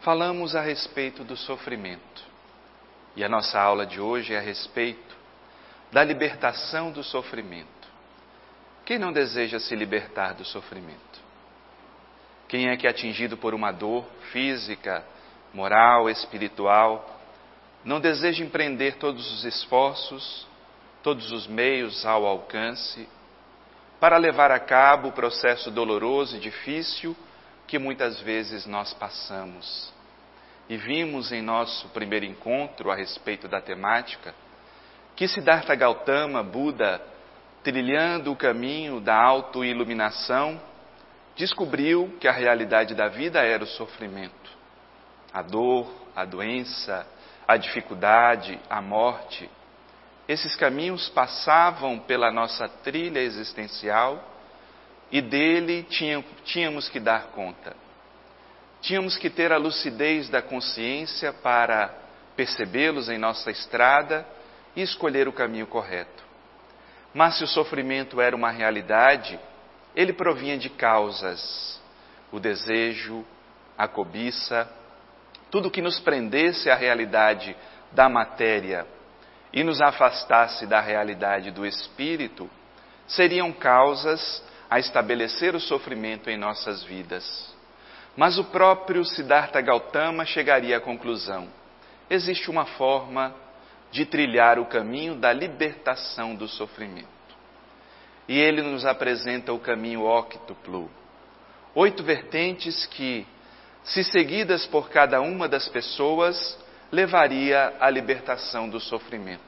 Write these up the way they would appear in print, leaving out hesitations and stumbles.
falamos a respeito do sofrimento. E a nossa aula de hoje é a respeito da libertação do sofrimento. Quem não deseja se libertar do sofrimento? Quem é que é atingido por uma dor física, moral, espiritual, não deseja empreender todos os esforços, todos os meios ao alcance, para levar a cabo o processo doloroso e difícil que muitas vezes nós passamos. E vimos em nosso primeiro encontro a respeito da temática, que Siddhartha Gautama, Buda, trilhando o caminho da autoiluminação, descobriu que a realidade da vida era o sofrimento. A dor, a doença, a dificuldade, a morte. Esses caminhos passavam pela nossa trilha existencial e dele tínhamos que dar conta. Tínhamos que ter a lucidez da consciência para percebê-los em nossa estrada e escolher o caminho correto. Mas se o sofrimento era uma realidade, ele provinha de causas, o desejo, a cobiça, tudo que nos prendesse à realidade da matéria e nos afastasse da realidade do espírito, seriam causas a estabelecer o sofrimento em nossas vidas. Mas o próprio Siddhartha Gautama chegaria à conclusão: existe uma forma de trilhar o caminho da libertação do sofrimento. E ele nos apresenta o caminho óctuplo. 8 vertentes que, se seguidas por cada uma das pessoas, levaria à libertação do sofrimento.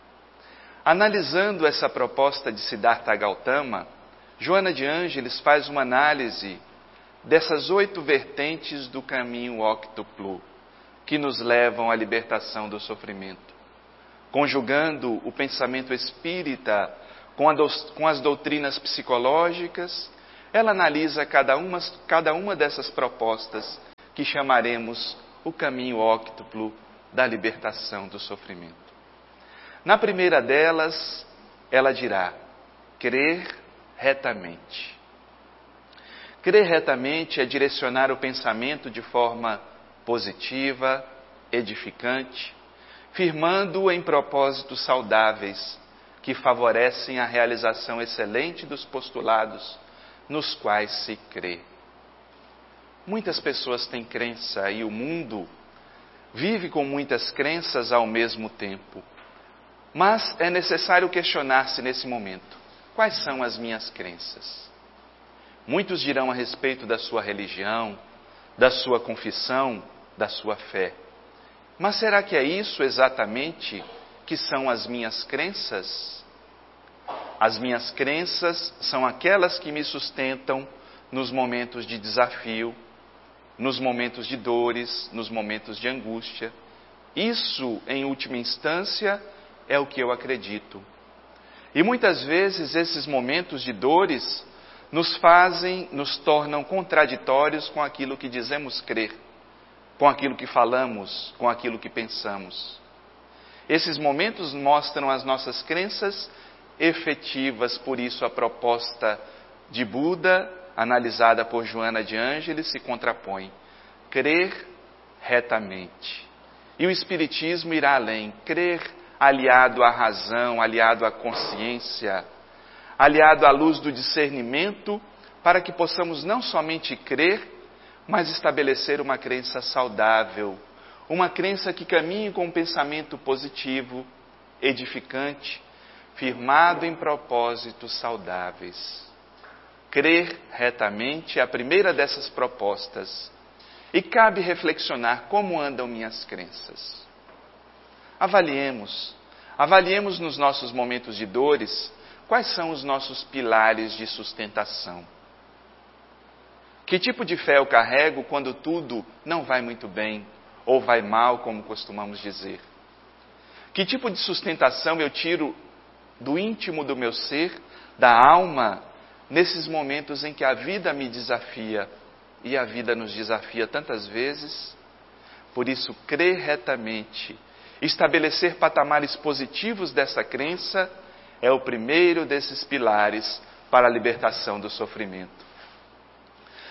Analisando essa proposta de Siddhartha Gautama, Joana de Ângeles faz uma análise dessas 8 vertentes do caminho óctuplo, que nos levam à libertação do sofrimento. Conjugando o pensamento espírita com as doutrinas psicológicas, ela analisa cada uma dessas propostas que chamaremos o caminho óctuplo da libertação do sofrimento. Na primeira delas, ela dirá: crer retamente. Crer retamente é direcionar o pensamento de forma positiva, edificante, firmando-o em propósitos saudáveis que favorecem a realização excelente dos postulados nos quais se crê. Muitas pessoas têm crença e o mundo vive com muitas crenças ao mesmo tempo. Mas é necessário questionar-se nesse momento: quais são as minhas crenças? Muitos dirão a respeito da sua religião, da sua confissão, da sua fé. Mas será que é isso exatamente que são as minhas crenças? As minhas crenças são aquelas que me sustentam nos momentos de desafio, nos momentos de dores, nos momentos de angústia. Isso, em última instância, é o que eu acredito. E muitas vezes esses momentos de dores nos tornam contraditórios com aquilo que dizemos crer, com aquilo que falamos, com aquilo que pensamos. Esses momentos mostram as nossas crenças efetivas, por isso a proposta de Buda, analisada por Joana de Ângeles, se contrapõe: crer retamente. E o Espiritismo irá além: crer aliado à razão, aliado à consciência, aliado à luz do discernimento, para que possamos não somente crer, mas estabelecer uma crença saudável, uma crença que caminhe com um pensamento positivo, edificante, firmado em propósitos saudáveis. Crer retamente é a primeira dessas propostas, e cabe reflexionar como andam minhas crenças. Avaliemos nos nossos momentos de dores quais são os nossos pilares de sustentação. Que tipo de fé eu carrego quando tudo não vai muito bem, ou vai mal, como costumamos dizer? Que tipo de sustentação eu tiro do íntimo do meu ser, da alma, nesses momentos em que a vida me desafia, e a vida nos desafia tantas vezes? Por isso, crer retamente, estabelecer patamares positivos dessa crença, é o primeiro desses pilares para a libertação do sofrimento.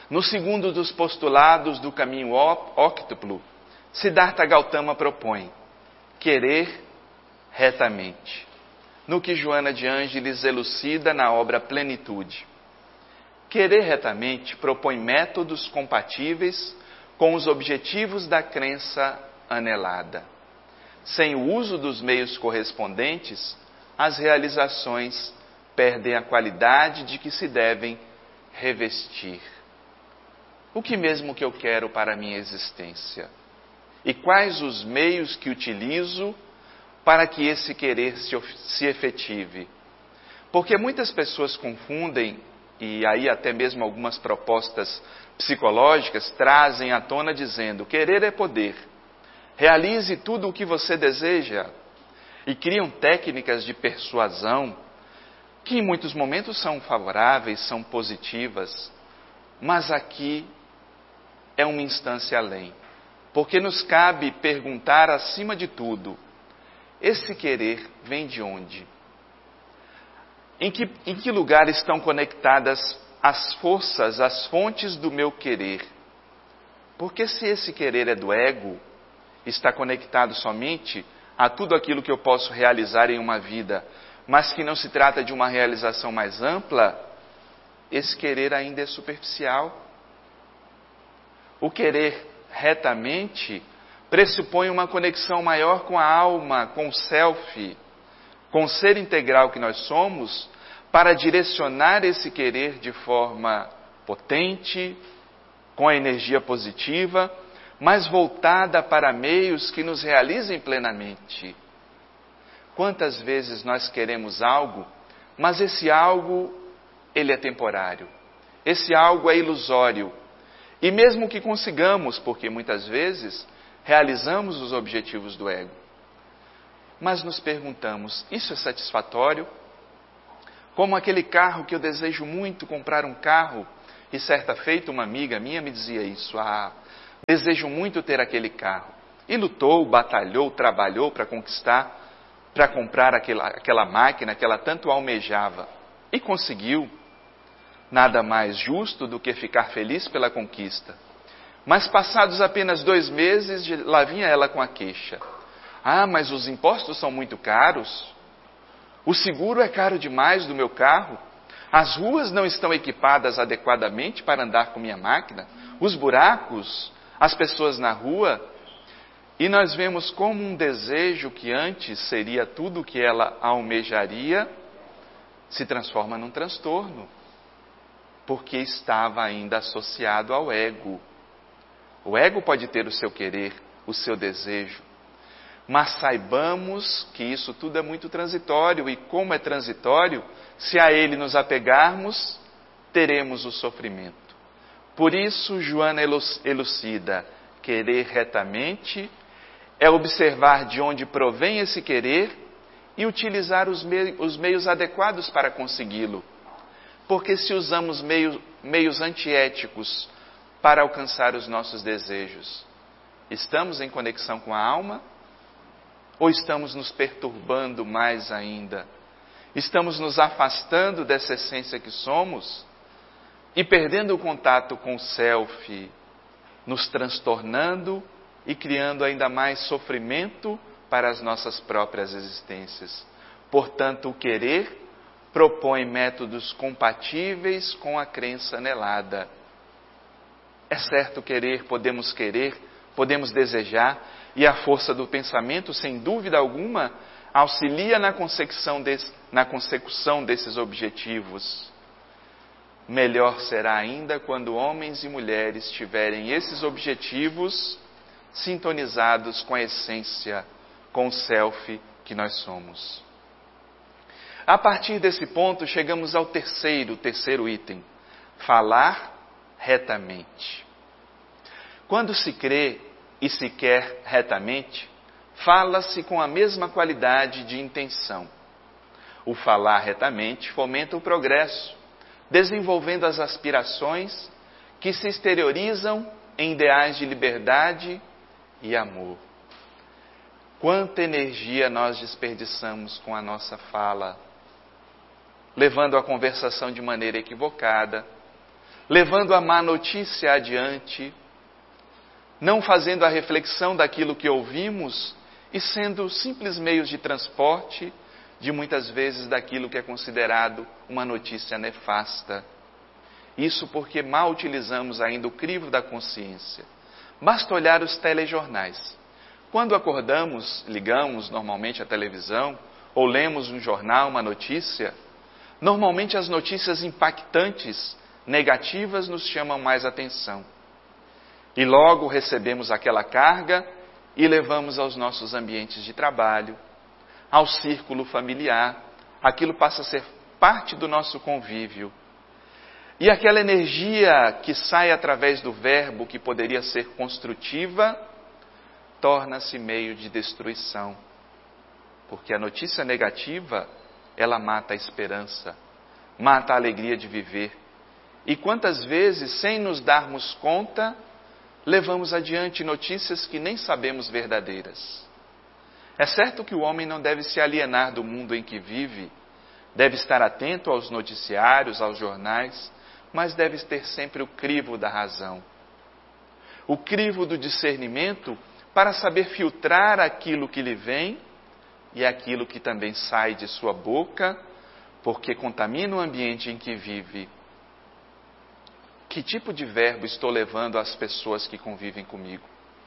No segundo dos postulados do caminho óctuplo, Siddhartha Gautama propõe querer retamente, no que Joana de Ângeles elucida na obra Plenitude. Querer retamente propõe métodos compatíveis com os objetivos da crença anelada. Sem o uso dos meios correspondentes, as realizações perdem a qualidade de que se devem revestir. O que mesmo que eu quero para a minha existência? E quais os meios que utilizo para que esse querer se efetive? Porque muitas pessoas confundem, e aí até mesmo algumas propostas psicológicas trazem à tona dizendo: querer é poder, realize tudo o que você deseja, e criam técnicas de persuasão que em muitos momentos são favoráveis, são positivas, mas aqui é uma instância além, porque nos cabe perguntar acima de tudo: esse querer vem de onde? Em que lugar estão conectadas as forças, as fontes do meu querer? Porque se esse querer é do ego, está conectado somente a tudo aquilo que eu posso realizar em uma vida, mas que não se trata de uma realização mais ampla, esse querer ainda é superficial. O querer retamente pressupõe uma conexão maior com a alma, com o self, com o ser integral que nós somos, para direcionar esse querer de forma potente, com a energia positiva, mas voltada para meios que nos realizem plenamente. Quantas vezes nós queremos algo, mas esse algo, ele é temporário. Esse algo é ilusório. E mesmo que consigamos, porque muitas vezes realizamos os objetivos do ego, mas nos perguntamos: isso é satisfatório? Como aquele carro que eu desejo muito comprar um carro, e certa feita uma amiga minha me dizia isso: desejo muito ter aquele carro. E lutou, batalhou, trabalhou para conquistar, para comprar aquela máquina que ela tanto almejava. E conseguiu. Nada mais justo do que ficar feliz pela conquista. Mas passados apenas 2 meses, lá vinha ela com a queixa: mas os impostos são muito caros. O seguro é caro demais do meu carro. As ruas não estão equipadas adequadamente para andar com minha máquina. Os buracos, as pessoas na rua. E nós vemos como um desejo que antes seria tudo o que ela almejaria, se transforma num transtorno. Porque estava ainda associado ao ego. O ego pode ter o seu querer, o seu desejo. Mas saibamos que isso tudo é muito transitório, e como é transitório, se a ele nos apegarmos, teremos o sofrimento. Por isso, Joana elucida: querer retamente é observar de onde provém esse querer e utilizar os meios adequados para consegui-lo. Porque se usamos meios antiéticos para alcançar os nossos desejos, estamos em conexão com a alma? Ou estamos nos perturbando mais ainda? Estamos nos afastando dessa essência que somos e perdendo o contato com o self, nos transtornando e criando ainda mais sofrimento para as nossas próprias existências. Portanto, o querer propõe métodos compatíveis com a crença anelada. É certo querer, podemos desejar, e a força do pensamento, sem dúvida alguma, auxilia na consecução desses objetivos. Melhor será ainda quando homens e mulheres tiverem esses objetivos sintonizados com a essência, com o self que nós somos. A partir desse ponto, chegamos ao terceiro item: falar retamente. Quando se crê e se quer retamente, fala-se com a mesma qualidade de intenção. O falar retamente fomenta o progresso, desenvolvendo as aspirações que se exteriorizam em ideais de liberdade e amor. Quanta energia nós desperdiçamos com a nossa fala, levando a conversação de maneira equivocada, levando a má notícia adiante, não fazendo a reflexão daquilo que ouvimos e sendo simples meios de transporte de muitas vezes daquilo que é considerado uma notícia nefasta. Isso porque mal utilizamos ainda o crivo da consciência. Basta olhar os telejornais. Quando acordamos, ligamos normalmente a televisão ou lemos um jornal, uma notícia, normalmente as notícias impactantes, negativas, nos chamam mais atenção. E logo recebemos aquela carga e levamos aos nossos ambientes de trabalho, ao círculo familiar. Aquilo passa a ser parte do nosso convívio. E aquela energia que sai através do verbo, que poderia ser construtiva, torna-se meio de destruição. Porque a notícia negativa, ela mata a esperança, mata a alegria de viver. E quantas vezes, sem nos darmos conta, levamos adiante notícias que nem sabemos verdadeiras. É certo que o homem não deve se alienar do mundo em que vive, deve estar atento aos noticiários, aos jornais, mas deve ter sempre o crivo da razão, o crivo do discernimento, para saber filtrar aquilo que lhe vem e aquilo que também sai de sua boca, porque contamina o ambiente em que vive. Que tipo de verbo estou levando às pessoas que convivem comigo?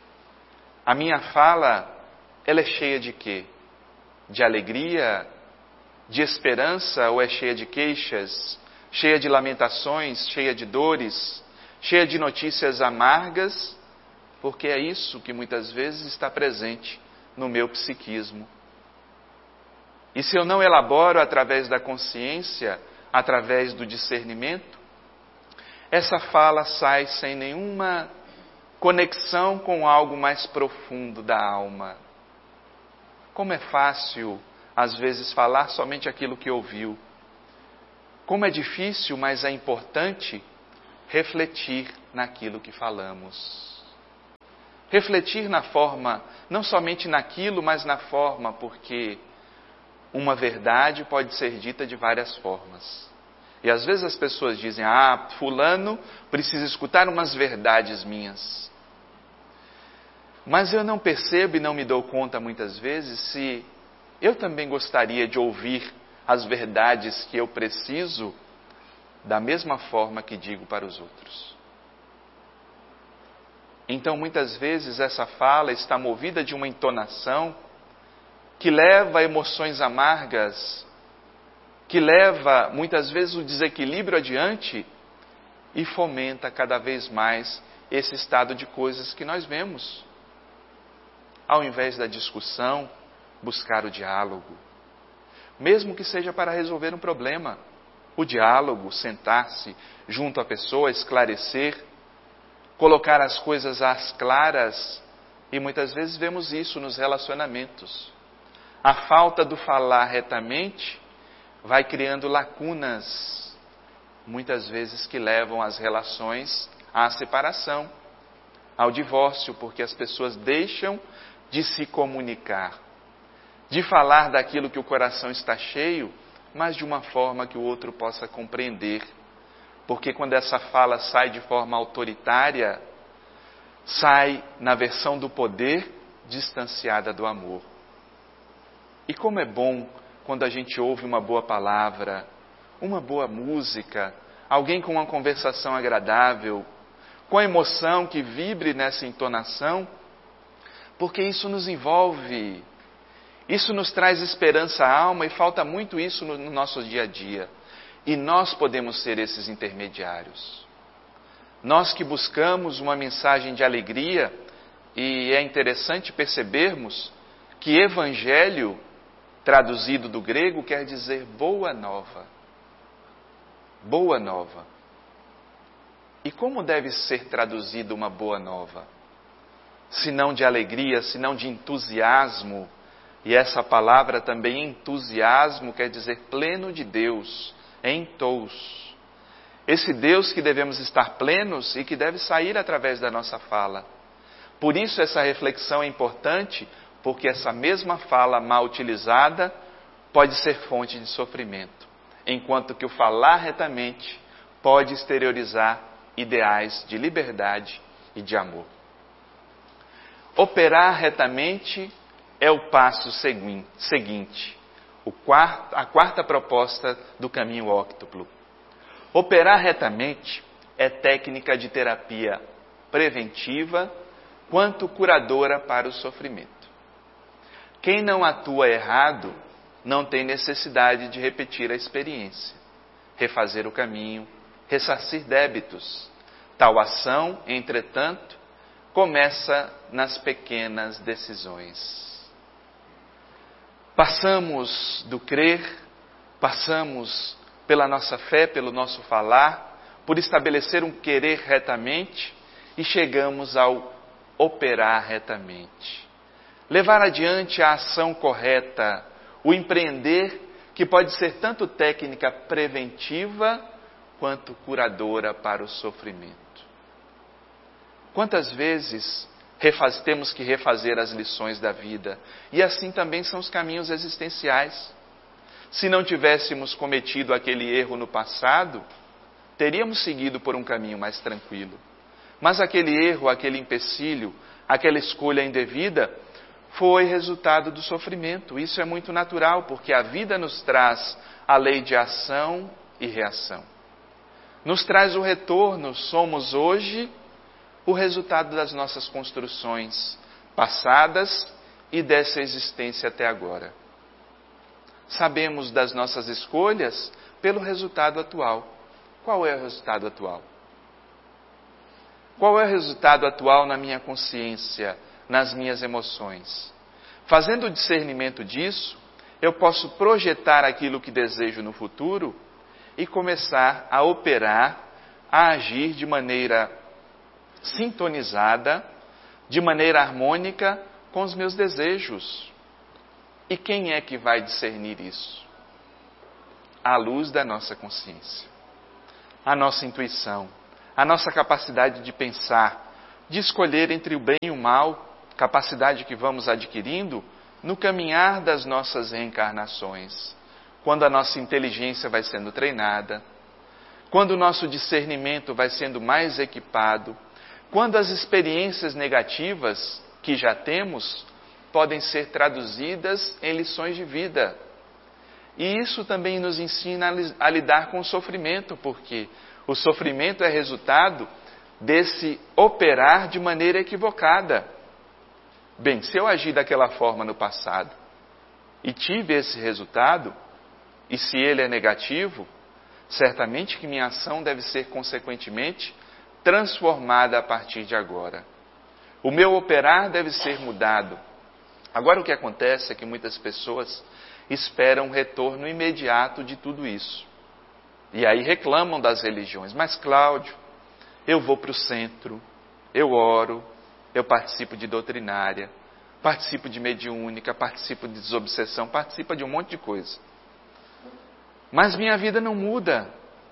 A minha fala, ela é cheia de quê? De alegria? De esperança? Ou é cheia de queixas? Cheia de lamentações? Cheia de dores? Cheia de notícias amargas? Porque é isso que muitas vezes está presente no meu psiquismo. E se eu não elaboro através da consciência, através do discernimento, essa fala sai sem nenhuma conexão com algo mais profundo da alma. Como é fácil, às vezes, falar somente aquilo que ouviu. Como é difícil, mas é importante refletir naquilo que falamos. Refletir na forma, não somente naquilo, mas na forma, porque uma verdade pode ser dita de várias formas. E às vezes as pessoas dizem, fulano precisa escutar umas verdades minhas. Mas eu não percebo e não me dou conta muitas vezes se eu também gostaria de ouvir as verdades que eu preciso da mesma forma que digo para os outros. Então, muitas vezes, essa fala está movida de uma entonação que leva a emoções amargas, que leva, muitas vezes, o desequilíbrio adiante e fomenta cada vez mais esse estado de coisas que nós vemos. Ao invés da discussão, buscar o diálogo. Mesmo que seja para resolver um problema. O diálogo, sentar-se junto à pessoa, esclarecer, colocar as coisas às claras, e muitas vezes vemos isso nos relacionamentos. A falta do falar retamente vai criando lacunas, muitas vezes que levam as relações à separação, ao divórcio, porque as pessoas deixam de se comunicar, de falar daquilo que o coração está cheio, mas de uma forma que o outro possa compreender. Porque quando essa fala sai de forma autoritária, sai na versão do poder, distanciada do amor. E como é bom quando a gente ouve uma boa palavra, uma boa música, alguém com uma conversação agradável, com a emoção que vibre nessa entonação, porque isso nos envolve, isso nos traz esperança à alma e falta muito isso no nosso dia a dia. E nós podemos ser esses intermediários. Nós que buscamos uma mensagem de alegria, e é interessante percebermos que evangelho, traduzido do grego, quer dizer boa nova. Boa nova. E como deve ser traduzida uma boa nova? Se não de alegria, se não de entusiasmo. E essa palavra também, entusiasmo, quer dizer pleno de Deus, entous. Esse Deus que devemos estar plenos e que deve sair através da nossa fala. Por isso essa reflexão é importante, porque essa mesma fala mal utilizada pode ser fonte de sofrimento, enquanto que o falar retamente pode exteriorizar ideais de liberdade e de amor. Operar retamente é o passo seguinte, a quarta proposta do caminho óctuplo. Operar retamente é técnica de terapia preventiva quanto curadora para o sofrimento. Quem não atua errado não tem necessidade de repetir a experiência, refazer o caminho, ressarcir débitos. Tal ação, entretanto, começa nas pequenas decisões. Passamos do crer, passamos pela nossa fé, pelo nosso falar, por estabelecer um querer retamente e chegamos ao operar retamente. Levar adiante a ação correta, o empreender, que pode ser tanto técnica preventiva quanto curadora para o sofrimento. Quantas vezes temos que refazer as lições da vida, e assim também são os caminhos existenciais. Se não tivéssemos cometido aquele erro no passado, teríamos seguido por um caminho mais tranquilo. Mas aquele erro, aquele empecilho, aquela escolha indevida, foi resultado do sofrimento. Isso é muito natural, porque a vida nos traz a lei de ação e reação. Nos traz o retorno, somos hoje o resultado das nossas construções passadas e dessa existência até agora. Sabemos das nossas escolhas pelo resultado atual. Qual é o resultado atual? Qual é o resultado atual na minha consciência, nas minhas emoções? Fazendo o discernimento disso, eu posso projetar aquilo que desejo no futuro e começar a operar, a agir de maneira sintonizada, de maneira harmônica com os meus desejos. E quem é que vai discernir isso? À luz da nossa consciência, a nossa intuição, a nossa capacidade de pensar, de escolher entre o bem e o mal, capacidade que vamos adquirindo no caminhar das nossas reencarnações, quando a nossa inteligência vai sendo treinada, quando o nosso discernimento vai sendo mais equipado, quando as experiências negativas que já temos podem ser traduzidas em lições de vida. E isso também nos ensina a lidar com o sofrimento, porque o sofrimento é resultado desse operar de maneira equivocada. Bem, se eu agi daquela forma no passado e tive esse resultado, e se ele é negativo, certamente que minha ação deve ser consequentemente transformada a partir de agora. O meu operar deve ser mudado. Agora o que acontece é que muitas pessoas esperam um retorno imediato de tudo isso. E aí reclamam das religiões. Mas Cláudio, eu vou para o centro, eu oro, eu participo de doutrinária, participo de mediúnica, participo de desobsessão, participo de um monte de coisa. Mas minha vida não muda.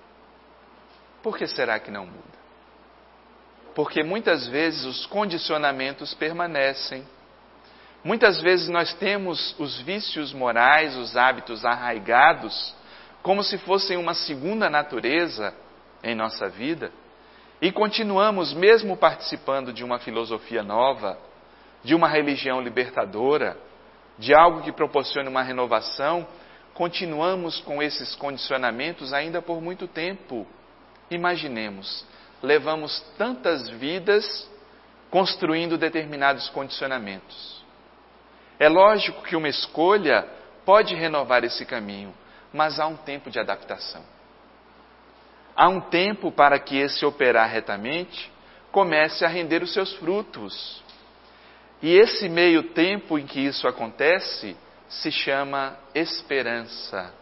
Por que será que não muda? Porque muitas vezes os condicionamentos permanecem. Muitas vezes nós temos os vícios morais, os hábitos arraigados, como se fossem uma segunda natureza em nossa vida, e continuamos, mesmo participando de uma filosofia nova, de uma religião libertadora, de algo que proporcione uma renovação, continuamos com esses condicionamentos ainda por muito tempo. Imaginemos, levamos tantas vidas construindo determinados condicionamentos. É lógico que uma escolha pode renovar esse caminho, mas há um tempo de adaptação. Há um tempo para que esse operar retamente comece a render os seus frutos. E esse meio tempo em que isso acontece se chama esperança.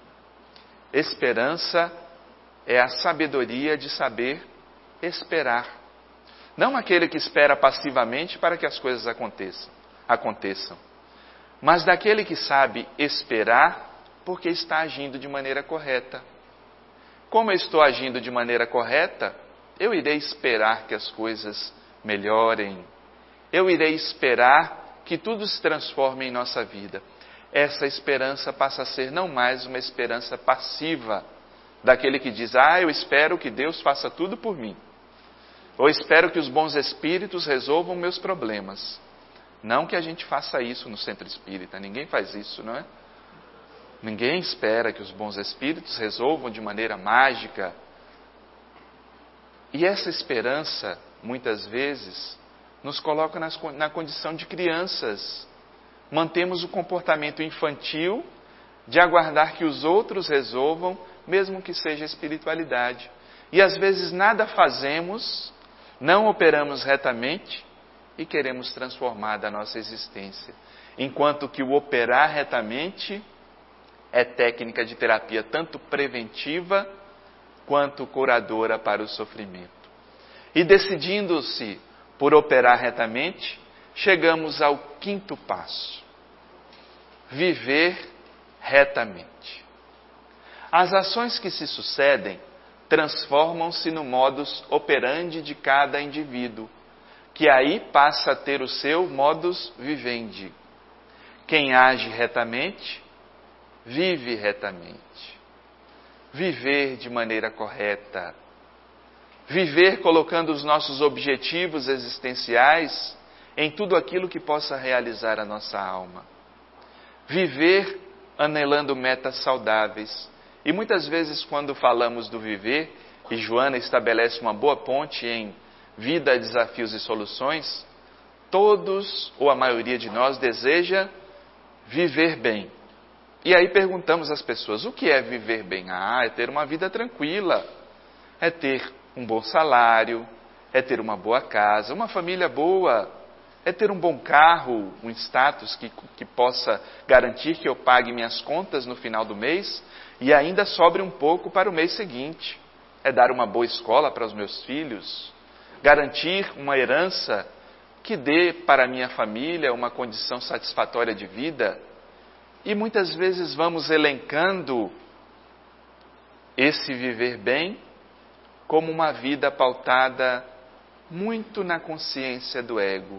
Esperança é a sabedoria de saber esperar. Não aquele que espera passivamente para que as coisas aconteçam, mas daquele que sabe esperar porque está agindo de maneira correta. Como eu estou agindo de maneira correta, eu irei esperar que as coisas melhorem. Eu irei esperar que tudo se transforme em nossa vida. Essa esperança passa a ser não mais uma esperança passiva, daquele que diz, eu espero que Deus faça tudo por mim. Ou espero que os bons espíritos resolvam meus problemas. Não que a gente faça isso no centro espírita, ninguém faz isso, não é? Ninguém espera que os bons espíritos resolvam de maneira mágica. E essa esperança, muitas vezes, nos coloca na condição de crianças. Mantemos o comportamento infantil de aguardar que os outros resolvam, mesmo que seja espiritualidade. E às vezes nada fazemos, não operamos retamente e queremos transformar da nossa existência. Enquanto que o operar retamente é técnica de terapia tanto preventiva quanto curadora para o sofrimento. E decidindo-se por operar retamente, chegamos ao quinto passo: viver retamente. As ações que se sucedem transformam-se no modus operandi de cada indivíduo, que aí passa a ter o seu modus vivendi. Quem age retamente, vive retamente. Viver de maneira correta. Viver colocando os nossos objetivos existenciais em tudo aquilo que possa realizar a nossa alma. Viver anelando metas saudáveis. E muitas vezes quando falamos do viver, e Joana estabelece uma boa ponte em vida, desafios e soluções, todos ou a maioria de nós deseja viver bem. E aí perguntamos às pessoas, o que é viver bem? É ter uma vida tranquila, é ter um bom salário, é ter uma boa casa, uma família boa, é ter um bom carro, um status que possa garantir que eu pague minhas contas no final do mês e ainda sobre um pouco para o mês seguinte. É dar uma boa escola para os meus filhos, garantir uma herança que dê para a minha família uma condição satisfatória de vida. E muitas vezes vamos elencando esse viver bem como uma vida pautada muito na consciência do ego.